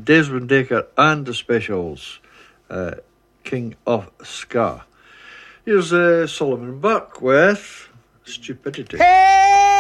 Desmond Dekker and the Specials, King of Ska. Here's Solomon Burke with Stupidity. Hey!